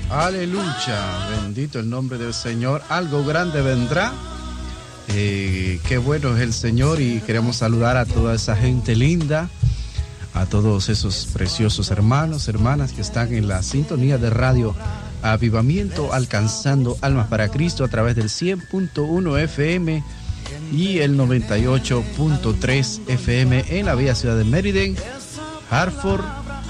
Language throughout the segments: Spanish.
Aleluya, bendito el nombre del Señor. Algo grande vendrá. Qué bueno es el Señor y queremos saludar a toda esa gente linda, a todos esos preciosos hermanos, hermanas que están en la sintonía de Radio Avivamiento, alcanzando almas para Cristo a través del 100.1 FM y el 98.3 FM en la bella ciudad de Meriden, Hartford,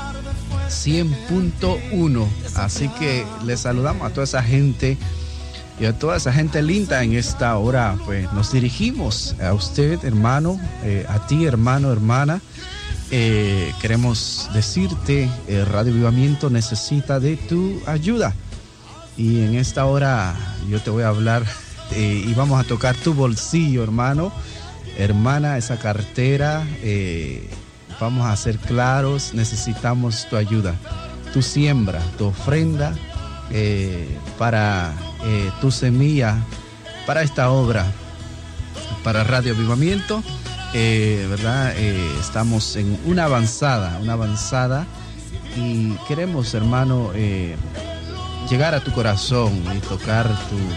100.1. Así que les saludamos a toda esa gente y a toda esa gente linda en esta hora. Pues nos dirigimos a usted, hermano, a ti, hermano, hermana. Queremos decirte, Radio Avivamiento necesita de tu ayuda. Y en esta hora yo te voy a hablar y vamos a tocar tu bolsillo, hermano, hermana, esa cartera. Vamos a ser claros, necesitamos tu ayuda, tu siembra, tu ofrenda para tu semilla, para esta obra, para Radio Avivamiento, ¿verdad? Estamos en una avanzada y queremos, hermano, llegar a tu corazón y tocar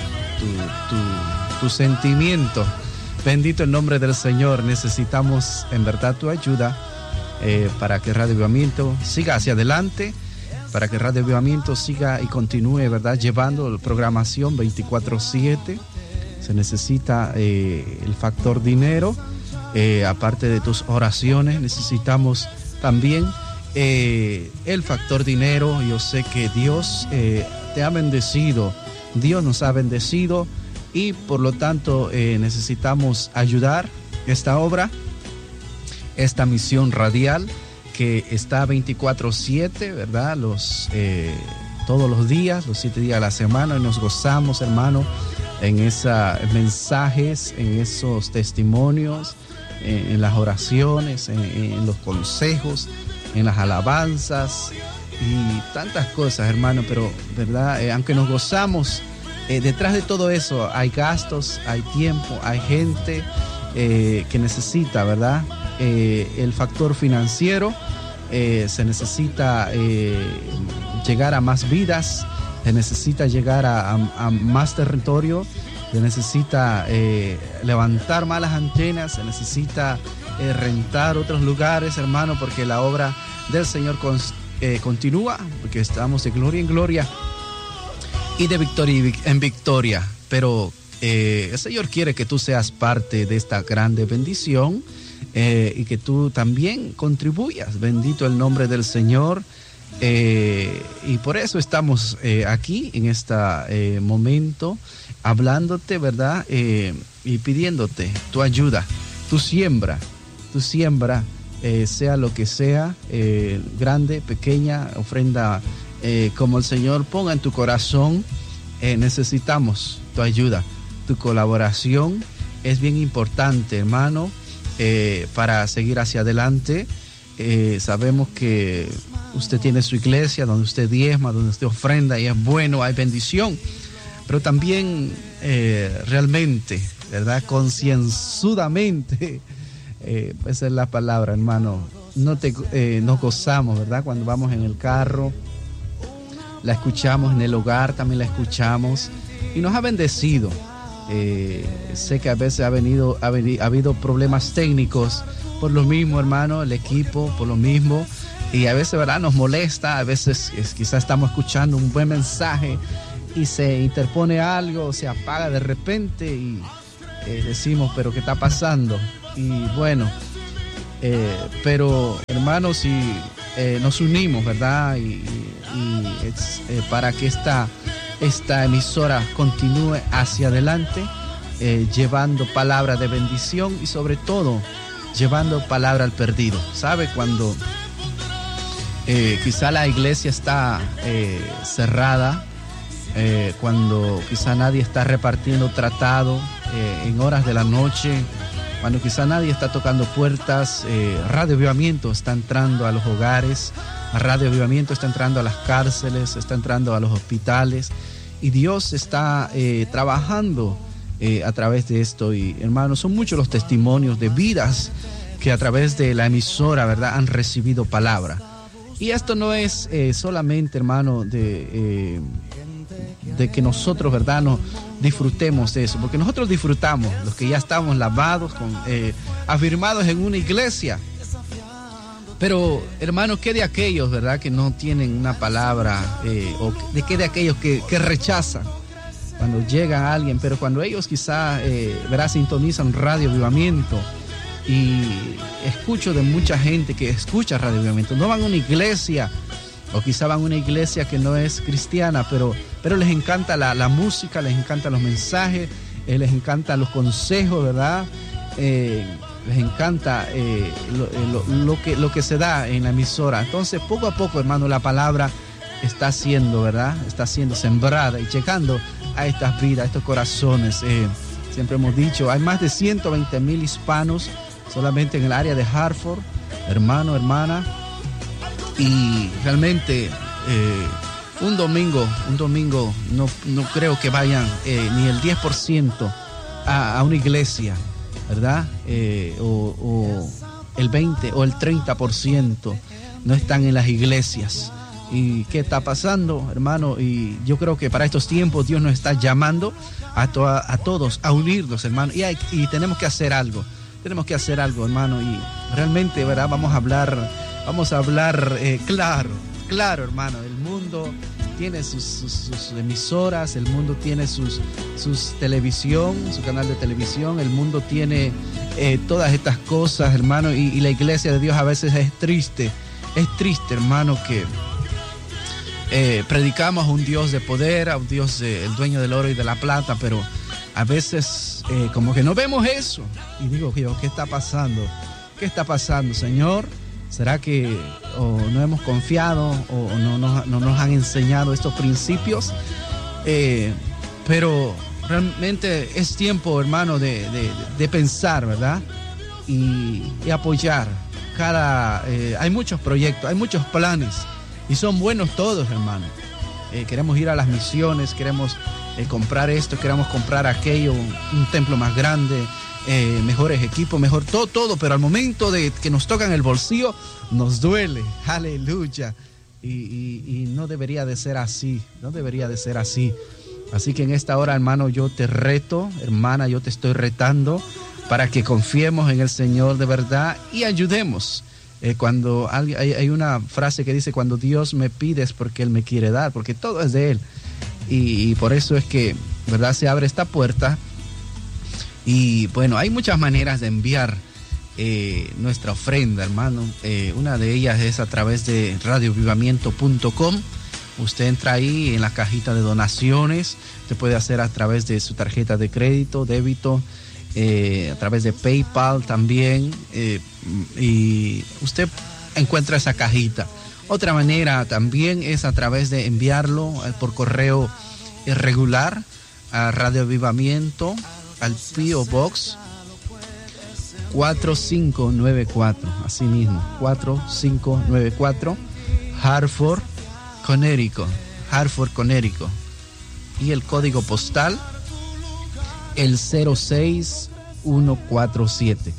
tu sentimiento. Bendito el nombre del Señor. Necesitamos en verdad tu ayuda para que Radio Avivamiento siga hacia adelante, para que Radio Avivamiento siga y continúe, ¿verdad?, llevando programación 24/7. Se necesita el factor dinero, aparte de tus oraciones, necesitamos también el factor dinero. Yo sé que Dios te ha bendecido, Dios nos ha bendecido y por lo tanto necesitamos ayudar esta obra, esta misión radial que está 24/7, ¿verdad? Todos los días, los 7 días a la semana, y nos gozamos, hermano, en esos mensajes, en esos testimonios, en las oraciones, en los consejos, en las alabanzas y tantas cosas, hermano. Pero, ¿verdad? Aunque nos gozamos, detrás de todo eso hay gastos, hay tiempo, hay gente que necesita, ¿verdad? El factor financiero, se necesita llegar a más vidas, se necesita llegar a más territorio, se necesita levantar más las antenas, se necesita rentar otros lugares, hermano, porque la obra del Señor continúa, porque estamos de gloria en gloria y de victoria en victoria. Pero el Señor quiere que tú seas parte de esta grande bendición y que tú también contribuyas. Bendito el nombre del Señor. Y por eso estamos aquí en este momento hablándote, ¿verdad? Y pidiéndote tu ayuda, tu siembra, sea lo que sea, grande, pequeña, ofrenda, como el Señor ponga en tu corazón. Necesitamos tu ayuda, tu colaboración es bien importante, hermano, para seguir hacia adelante. Sabemos que usted tiene su iglesia donde usted diezma, donde usted ofrenda, y es bueno, hay bendición, pero también realmente, ¿verdad?, concienzudamente, esa es la palabra, hermano, nos gozamos, ¿verdad?, cuando vamos en el carro, la escuchamos en el hogar, también la escuchamos y nos ha bendecido. Sé que a veces ha habido problemas técnicos por lo mismo, hermano, el equipo por lo mismo, y a veces, ¿verdad?, nos molesta, a veces quizás estamos escuchando un buen mensaje y se interpone algo, se apaga de repente y decimos, pero ¿qué está pasando? Y bueno, pero hermanos, si nos unimos, ¿verdad?, y para que esta emisora continúe hacia adelante, llevando palabra de bendición y sobre todo llevando palabra al perdido. ¿Sabe? Cuando quizá la iglesia está cerrada, cuando quizá nadie está repartiendo tratado en horas de la noche, cuando quizá nadie está tocando puertas, Radio Avivamiento está entrando a los hogares, Radio Avivamiento está entrando a las cárceles, está entrando a los hospitales, y Dios está trabajando a través de esto. Y hermanos, son muchos los testimonios de vidas que a través de la emisora, ¿verdad?, han recibido palabra. Y esto no es solamente, hermano, de de que nosotros, ¿verdad?, nos disfrutemos de eso, porque nosotros disfrutamos, los que ya estamos lavados, afirmados en una iglesia. Pero, hermanos, ¿qué de aquellos, verdad, que no tienen una palabra, o de qué de aquellos que rechazan cuando llega alguien? Pero cuando ellos quizá, verdad, sintonizan Radio Avivamiento, y escucho de mucha gente que escucha Radio Avivamiento, no van a una iglesia, o quizá van a una iglesia que no es cristiana, pero les encanta la música, les encantan los mensajes, les encantan los consejos, ¿verdad? Les encanta lo que se da en la emisora. Entonces, poco a poco, hermano, la palabra está siendo, ¿verdad?, está siendo sembrada y llegando a estas vidas, a estos corazones. Siempre hemos dicho, hay más de 120,000 hispanos solamente en el área de Hartford, hermano, hermana, y realmente un domingo no creo que vayan ni el 10% a una iglesia, ¿verdad? O el 20 o el 30% no están en las iglesias. ¿Y qué está pasando, hermano? Y yo creo que para estos tiempos Dios nos está llamando a todos a unirnos, hermano, y tenemos que hacer algo. Tenemos que hacer algo, hermano, y realmente, ¿verdad?, vamos a hablar claro, hermano. El mundo tiene sus emisoras, el mundo tiene sus televisión, su canal de televisión, el mundo tiene todas estas cosas, hermano, y la iglesia de Dios a veces es triste, hermano, que predicamos a un Dios de poder, a un Dios, el dueño del oro y de la plata, pero a veces como que no vemos eso. Y digo yo, ¿qué está pasando? ¿Qué está pasando, Señor? ¿Será que no hemos confiado o no nos han enseñado estos principios? Pero realmente es tiempo, hermano, de pensar, ¿verdad? Y apoyar. Hay muchos proyectos, hay muchos planes, y son buenos todos, hermano. Queremos ir a las misiones, queremos comprar esto, queremos comprar aquello, un templo más grande, mejores equipos, mejor todo, pero al momento de que nos tocan el bolsillo, nos duele, aleluya, y no debería de ser así, así que en esta hora, hermano, yo te reto, hermana, yo te estoy retando para que confiemos en el Señor de verdad y ayudemos. Cuando hay una frase que dice, cuando Dios me pide es porque Él me quiere dar, porque todo es de Él, y por eso es que, ¿verdad?, se abre esta puerta. Y bueno, hay muchas maneras de enviar nuestra ofrenda, hermano. Una de ellas es a través de radioavivamiento.com. Usted entra ahí en la cajita de donaciones. Usted puede hacer a través de su tarjeta de crédito, débito, a través de PayPal también. Y usted encuentra esa cajita. Otra manera también es a través de enviarlo por correo regular a Radio Avivamiento, al P.O. Box 4594, así mismo, 4594, Hartford, Connecticut. Y el código postal, el 06147.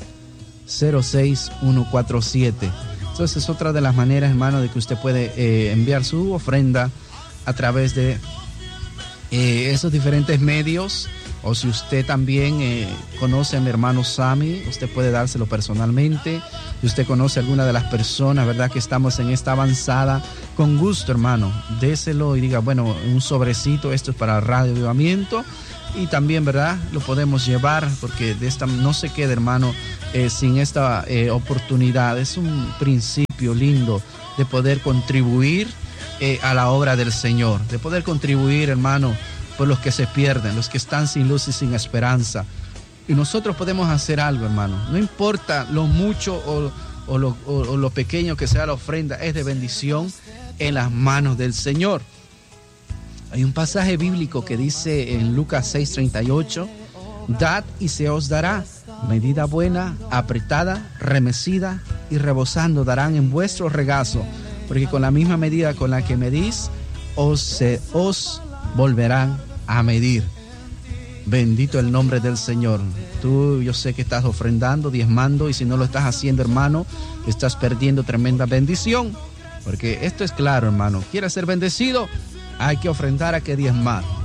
Entonces es otra de las maneras, hermano, de que usted puede enviar su ofrenda a través de esos diferentes medios. O si usted también conoce a mi hermano Sammy, usted puede dárselo personalmente. Si usted conoce a alguna de las personas, ¿verdad?, que estamos en esta avanzada, con gusto, hermano, déselo y diga, bueno, un sobrecito, esto es para Radio Avivamiento. Y también, ¿verdad?, lo podemos llevar, porque de esta no se quede, hermano, sin esta oportunidad. Es un principio lindo de poder contribuir a la obra del Señor, de poder contribuir, hermano, por los que se pierden, los que están sin luz y sin esperanza. Y nosotros podemos hacer algo, hermano. No importa lo mucho o lo pequeño que sea la ofrenda, es de bendición en las manos del Señor. Hay un pasaje bíblico que dice en Lucas 6:38, dad y se os dará, medida buena, apretada, remecida y rebosando darán en vuestro regazo, porque con la misma medida con la que medís, os volverán a medir. Bendito el nombre del Señor. Tú, yo sé que estás ofrendando, diezmando, y si no lo estás haciendo, hermano, estás perdiendo tremenda bendición, porque esto es claro, hermano. ¿Quieres ser bendecido? Hay que ofrendar, hay que diezmar.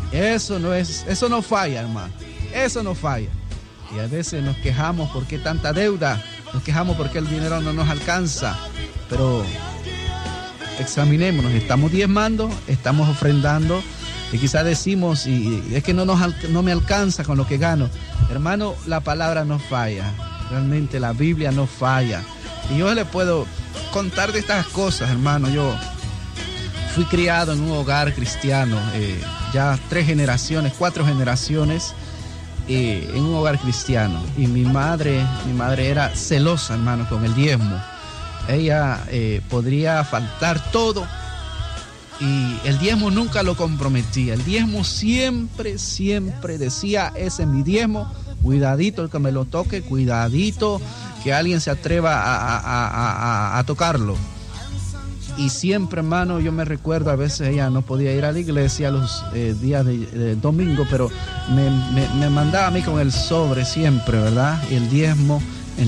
Eso no falla, hermano. Eso no falla. Y a veces nos quejamos porque tanta deuda, nos quejamos porque el dinero no nos alcanza. Pero examinémonos, estamos diezmando, estamos ofrendando, y quizás decimos, y es que no me alcanza con lo que gano. Hermano, la palabra no falla, realmente la Biblia no falla. Y yo le puedo contar de estas cosas, hermano. Yo fui criado en un hogar cristiano, ya 4 generaciones en un hogar cristiano. Y mi madre era celosa, hermano, con el diezmo. Ella podría faltar todo y el diezmo nunca lo comprometía. El diezmo siempre decía, ese es mi diezmo, cuidadito el que me lo toque, cuidadito que alguien se atreva a tocarlo. Y siempre, hermano, yo me recuerdo, a veces ella no podía ir a la iglesia los días de domingo, pero me mandaba a mí con el sobre siempre, ¿verdad? Y el diezmo.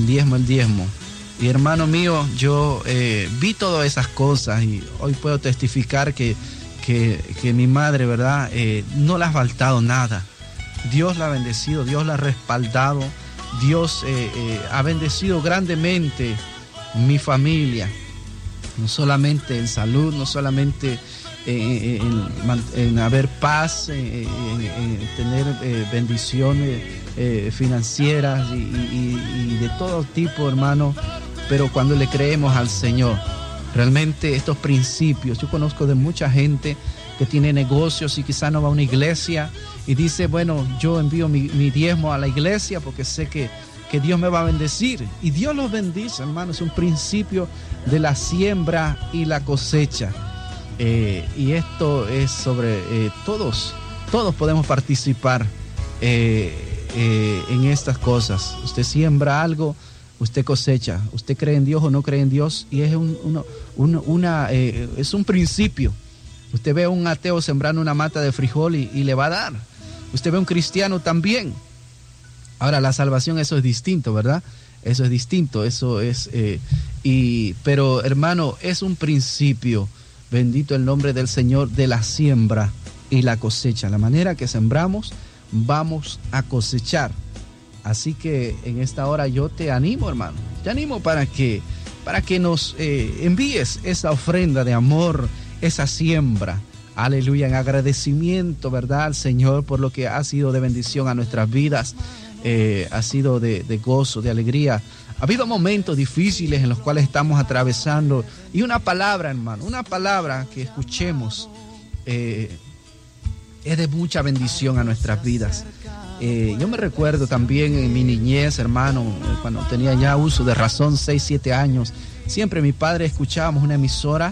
Y hermano mío, yo vi todas esas cosas y hoy puedo testificar que mi madre, ¿verdad? No le ha faltado nada. Dios la ha bendecido, Dios la ha respaldado, Dios ha bendecido grandemente mi familia. No solamente en salud, no solamente en haber paz, en tener bendiciones financieras y de todo tipo, hermano. Pero cuando le creemos al Señor, realmente estos principios, yo conozco de mucha gente que tiene negocios y quizá no va a una iglesia y dice, bueno, yo envío mi diezmo a la iglesia porque sé que Dios me va a bendecir. Y Dios los bendice, hermano. Es un principio de la siembra y la cosecha. Y esto es sobre todos podemos participar en estas cosas. Usted siembra algo, usted cosecha. Usted cree en Dios o no cree en Dios, y es es un principio. Usted ve a un ateo sembrando una mata de frijol y le va a dar. Usted ve a un cristiano también. Ahora, la salvación, eso es distinto, ¿verdad? Eso es distinto, pero hermano, es un principio, bendito el nombre del Señor, de la siembra y la cosecha. La manera que sembramos, vamos a cosechar. Así que en esta hora yo te animo, hermano, para que nos envíes esa ofrenda de amor, esa siembra, aleluya, en agradecimiento, ¿verdad?, al Señor por lo que ha sido de bendición a nuestras vidas. Ha sido de gozo, de alegría. Ha habido momentos difíciles en los cuales estamos atravesando, y una palabra, hermano, una palabra que escuchemos es de mucha bendición a nuestras vidas. Yo me recuerdo también en mi niñez, hermano, cuando tenía ya uso de razón, 6, 7 años, siempre mi padre escuchábamos una emisora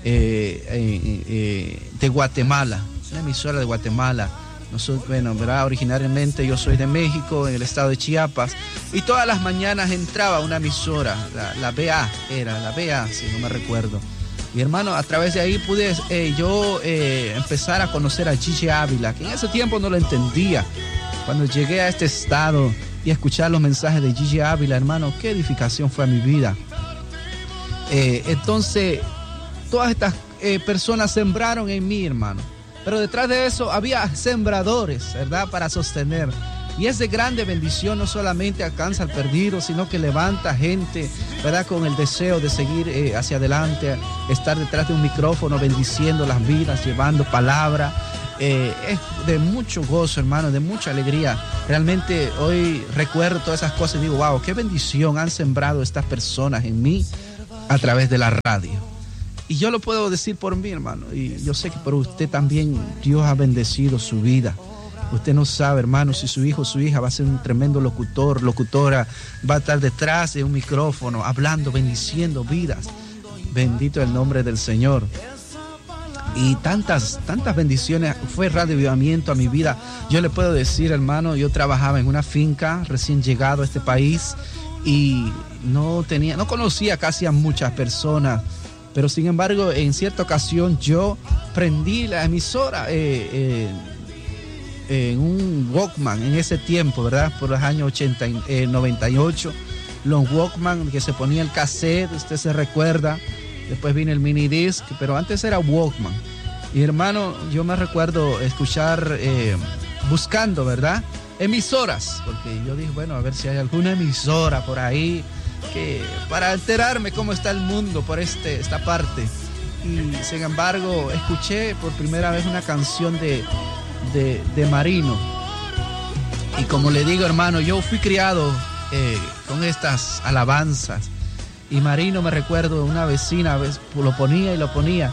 de Guatemala, una emisora de Guatemala. Nosotros, bueno, ¿verdad? Originariamente yo soy de México, en el estado de Chiapas, y todas las mañanas entraba una emisora, la BA, si no me recuerdo. Y hermano, a través de ahí pude yo empezar a conocer a Gigi Ávila, que en ese tiempo no lo entendía. Cuando llegué a este estado y a escuchar los mensajes de Gigi Ávila, hermano, qué edificación fue a mi vida. Entonces, todas estas personas sembraron en mí, hermano. Pero detrás de eso había sembradores, ¿verdad?, para sostener. Y es de grande bendición, no solamente alcanza al perdido, sino que levanta gente, ¿verdad?, con el deseo de seguir hacia adelante, estar detrás de un micrófono, bendiciendo las vidas, llevando palabra. Es de mucho gozo, hermano, de mucha alegría. Realmente hoy recuerdo todas esas cosas y digo, wow, qué bendición han sembrado estas personas en mí a través de la radio. Y yo lo puedo decir por mí, hermano, y yo sé que por usted también Dios ha bendecido su vida. Usted no sabe, hermano, si su hijo o su hija va a ser un tremendo locutora, va a estar detrás de un micrófono, hablando, bendiciendo vidas. Bendito el nombre del Señor. Y tantas bendiciones fue Radio Avivamiento a mi vida. Yo le puedo decir, hermano, yo trabajaba en una finca recién llegado a este país y no conocía casi a muchas personas. Pero sin embargo, en cierta ocasión yo prendí la emisora en un Walkman en ese tiempo, ¿verdad? Por los años 98, los Walkman que se ponía el cassette, usted se recuerda. Después vino el mini disc, pero antes era Walkman. Y hermano, yo me recuerdo escuchar, buscando, ¿verdad?, emisoras, porque yo dije, bueno, a ver si hay alguna emisora por ahí que para enterarme cómo está el mundo por esta parte. Y sin embargo, escuché por primera vez una canción de Marino. Y como le digo, hermano, yo fui criado con estas alabanzas. Y Marino, me recuerdo, una vecina lo ponía y lo ponía.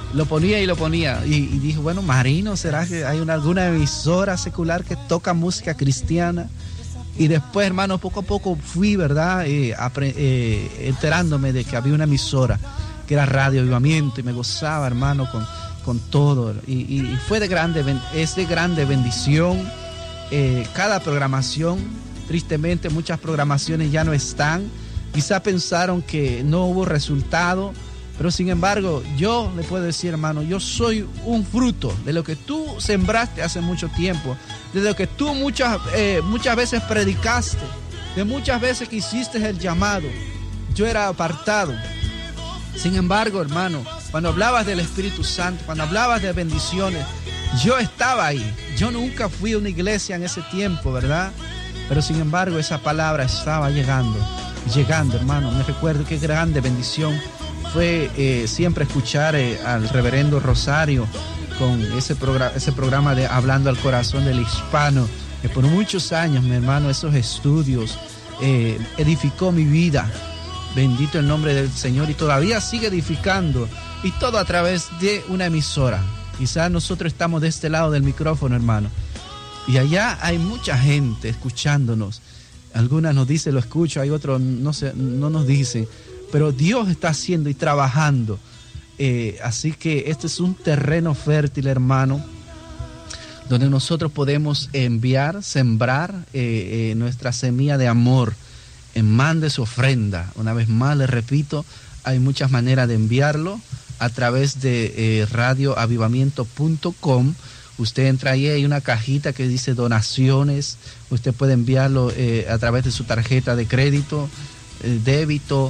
Y dije, bueno, Marino, ¿será que hay alguna emisora secular que toca música cristiana? Y después, hermano, poco a poco fui, ¿verdad?, enterándome de que había una emisora que era Radio Avivamiento, y me gozaba, hermano, con todo. Y fue de grande bendición. Cada programación, tristemente muchas programaciones ya no están. Quizá pensaron que no hubo resultado, pero sin embargo, yo le puedo decir, hermano, yo soy un fruto de lo que tú sembraste hace mucho tiempo, de lo que tú muchas veces predicaste, de muchas veces que hiciste el llamado. Yo era apartado. Sin embargo, hermano, cuando hablabas del Espíritu Santo, cuando hablabas de bendiciones, yo estaba ahí. Yo nunca fui a una iglesia en ese tiempo, ¿verdad? Pero sin embargo, esa palabra estaba llegando, hermano. Me recuerdo qué grande bendición fue siempre escuchar al reverendo Rosario con ese programa de Hablando al Corazón del Hispano, que por muchos años, mi hermano, esos estudios edificó mi vida. Bendito el nombre del Señor, y todavía sigue edificando, y todo a través de una emisora. Quizás nosotros estamos de este lado del micrófono, hermano, y allá hay mucha gente escuchándonos. Algunas nos dicen, lo escucho, hay otros no nos dicen, pero Dios está haciendo y trabajando. Así que este es un terreno fértil, hermano, donde nosotros podemos sembrar nuestra semilla de amor. Mande su ofrenda. Una vez más, les repito, hay muchas maneras de enviarlo a través de radioavivamiento.com. Usted entra ahí, hay una cajita que dice donaciones. Usted puede enviarlo a través de su tarjeta de crédito, débito,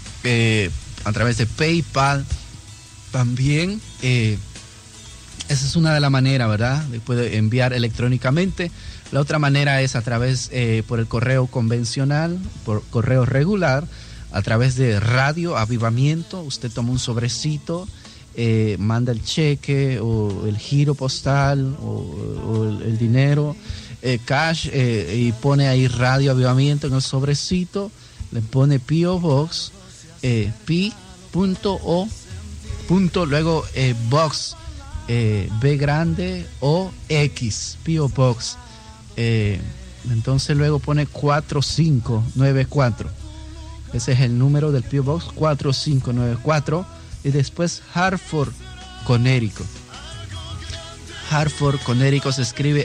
a través de PayPal. También, esa es una de las maneras, ¿verdad? Puede enviar electrónicamente. La otra manera es a través, por el correo convencional, por correo regular, a través de Radio Avivamiento. Usted toma un sobrecito, manda el cheque o el giro postal o el dinero, cash, y pone ahí Radio Avivamiento en el sobrecito, le pone P.O. Box, P.O. luego Box, B grande o X, P.O. Box. Entonces luego pone 4594. Ese es el número del P.O. Box, 4594. Y después Hartford, Connecticut. Hartford, Connecticut se escribe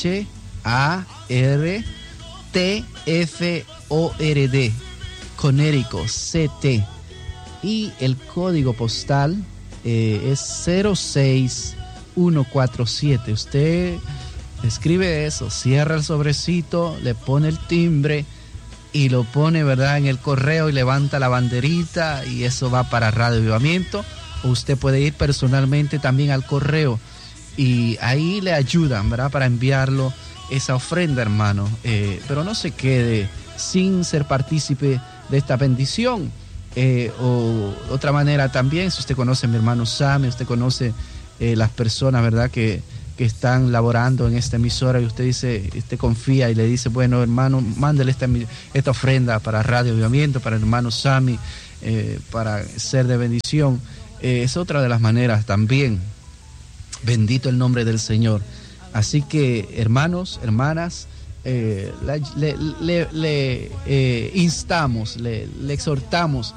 HARTFORD, Connecticut, CT. Y el código postal es 06147. Usted escribe eso, cierra el sobrecito, le pone el timbre y lo pone, ¿verdad?, en el correo, y levanta la banderita, y eso va para Radio Avivamiento. O usted puede ir personalmente también al correo y ahí le ayudan, ¿verdad?, para enviarlo esa ofrenda, hermano. Pero no se quede sin ser partícipe de esta bendición. O otra manera también, si usted conoce a mi hermano Sammy, usted conoce las personas, ¿verdad?, que están laborando en esta emisora, y usted confía y le dice, bueno, hermano, mándele esta ofrenda para Radio Avivamiento, para el hermano Sammy, para ser de bendición. Es otra de las maneras también. Bendito el nombre del Señor. Así que, hermanos, hermanas, le instamos, le exhortamos